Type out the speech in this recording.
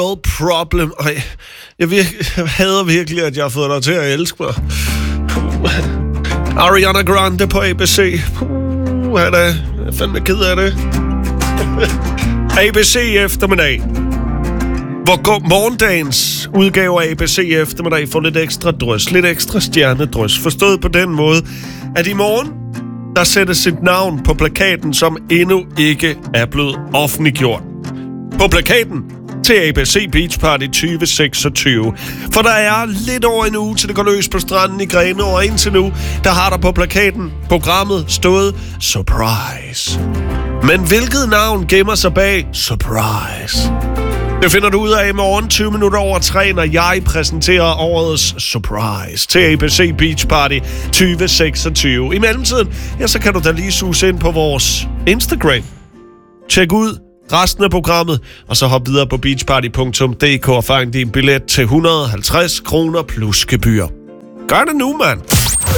No problem. Ej, jeg hader virkelig, at jeg har fået dig til at elske mig. Ariana Grande på ABC. Han er fandme ked af det. ABC eftermiddag. Hvor går morgendagens udgave af ABC eftermiddag får lidt ekstra drøs, lidt ekstra stjernedrøs. Forstået på den måde, at i morgen, der sættes et navn på plakaten, som endnu ikke er blevet offentliggjort. På plakaten til ABC Beach Party 2026. For der er lidt over en uge, til det går løs på stranden i Grenaa, og indtil nu, der har der på plakaten, programmet, stået Surprise. Men hvilket navn gemmer sig bag Surprise? Det finder du ud af i morgen 20 minutter over 3, når jeg præsenterer årets Surprise til ABC Beach Party 2026. I mellemtiden, ja, så kan du da lige suge ind på vores Instagram. Tjek ud resten af programmet, og så hop videre på beachparty.dk og find din billet til 150 kroner plus gebyr. Gør det nu, mand!